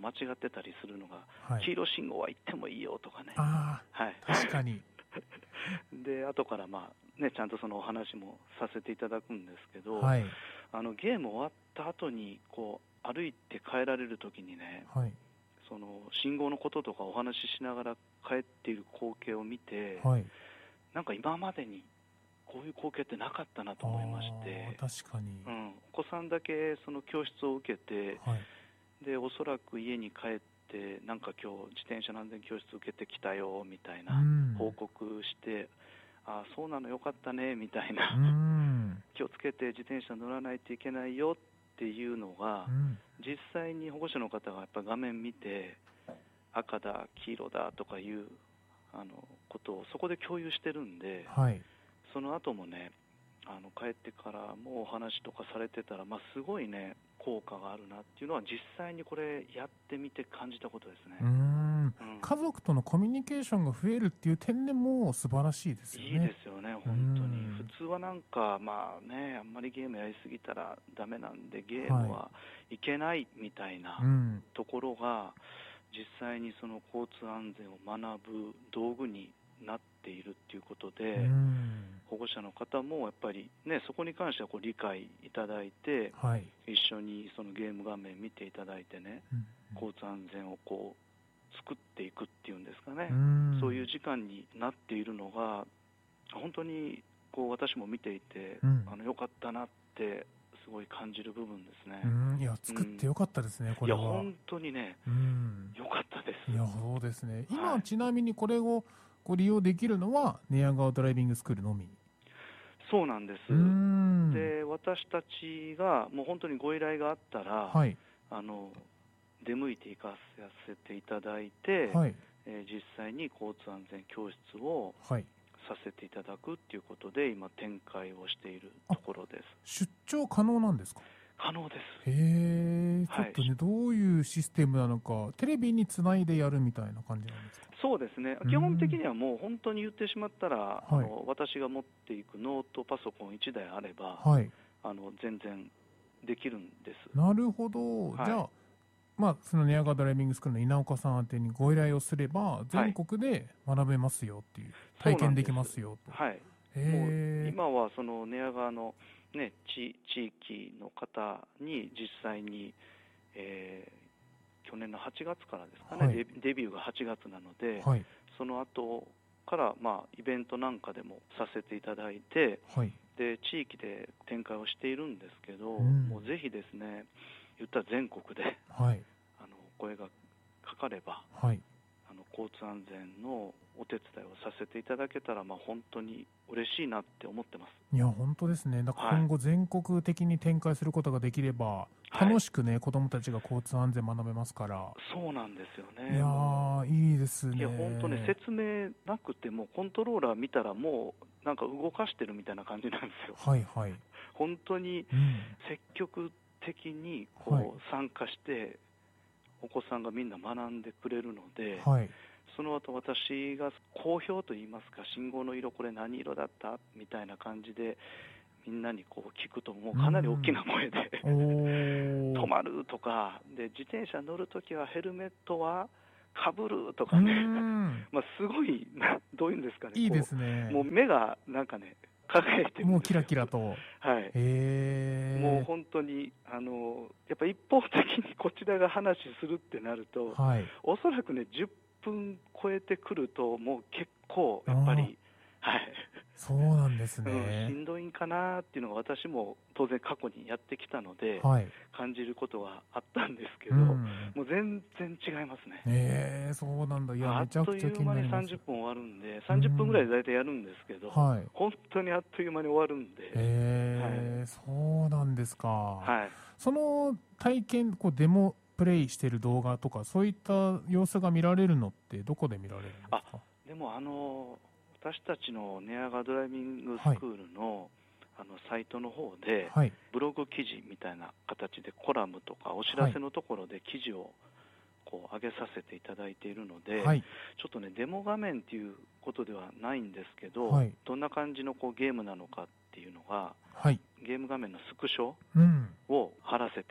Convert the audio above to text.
間違ってたりするのが、 はい、 黄色信号は行ってもいいよとかね、 あはい、 あ、確かに。 で後から、ちゃんとそのお話もさせていただくんですけど、 はい、 ゲーム終わった後にこう歩いて帰られるときにね、 はい、 その信号のこととかお話ししながら帰っている光景を見て、 はい。 なんか今までにこういう光景ってなかったなと思いましああ、 て、 確かに。 お子さんだけその教室を受けて、 はい、 でおそらく家に帰って、なんか今日自転車の安全教室受けてきたよみたいな報告して、あそうなのよかったねみたいな、気をつけて自転車乗らないといけないよっていうのが、実際に保護者の方がやっぱ画面見て、赤だ、黄色だとかいうことをそこで共有してるんで、 はい、 その後もね、帰ってからもお話とかされてたら、すごいね、効果があるなっていうのは、実際にこれ、やってみて感じたことですね。 家族とのコミュニケーションが増えるっていう点でも素晴らしいですよね。 いいですよね、本当に。普通はなんか、あんまりゲームやりすぎたらダメなんで、ゲームはいけないみたいなところが、実際にその交通安全を学ぶ道具になっているっていうことで、保護者の方もやっぱりね、そこに関してはこう理解いただいて、 はい、 一緒にそのゲーム画面見ていただいてね、交通安全をこう作っていくっていうんですかね、そういう時間になっているのが、本当にこう私も見ていて、良かったなってすごい感じる部分ですね。 いや、作ってよかったですね、これは。 いや、本当にね、よかったです。 いや、そうですね。今、ちなみにこれをご利用できるのは、寝屋川ドライビングスクールのみ。 そうなんです。で、私たちがもう本当にご依頼があったら、 はい、 出向いて行かせていただいて、 はい、 実際に交通安全教室をはい、 させていただくっていうことで、今、展開をしているところです。 出張可能なんですか？ 可能です。 へえ、ちょっとね、どういうシステムなのか、テレビにつないでやるみたいな感じなんですか？ そうですね、基本的にはもう本当に言ってしまったら、私が持っていくノートパソコン1台あれば、全然できるんです。 なるほど。じゃあ、その寝屋川ドライビングスクールの稲岡さん宛てにご依頼をすれば、全国で学べますよっていう、体験できますよと。 はい。もう今はその寝屋川の、ね、地域の方に実際に、去年の8月からですかね、デビューが8月なので、その後から、イベントなんかでもさせていただいて、で地域で展開をしているんですけど、もうぜひですね、言ったら全国で、声がかかれば、交通安全のお手伝いをさせていただけたら、本当に嬉しいなって思ってます。 いや、本当ですね。だから今後全国的に展開することができれば、楽しくね、子どもたちが交通安全学べますから。 そうなんですよね。 いやー、いいですね。 いや、本当ね、説明なくても、コントローラー見たらもう、なんか動かしてるみたいな感じなんですよ。本当に積極的にこう参加して、お子さんがみんな学んでくれるので、その後私が好評といいますか、信号の色これ何色だったみたいな感じでみんなにこう聞くと、もうかなり大きな声で止まるとかで、自転車乗るときはヘルメットはかぶるとかね、すごいどういうんですかね、 いいですね。 もう目がなんかね、輝いてるんですよ。 もうキラキラと。 もう本当にやっぱ一方的にこちらが話するってなると、おそらくね10分超えてくると、もう結構やっぱり、 そうなんですね。 しんどいんかなっていうのが私も当然過去にやってきたので、感じることはあったんですけど、もう全然違いますね。 そうなんだ。いや、めちゃくちゃ気になります。 あっという間に30分終わるんで、30分ぐらいで大体やるんですけど、本当にあっという間に終わるんで。 そうなんですか。その体験、デモプレイしてる動画とか、そういった様子が見られるのってどこで見られるんですか？ でも私たちの寝屋川ドライビングスクールの、サイトの方で、ブログ記事みたいな形でコラムとかお知らせのところで記事をこう上げさせていただいているので、ちょっとねデモ画面っていうことではないんですけど、どんな感じのこうゲームなのかっていうのが、ゲーム画面のスクショを貼らせて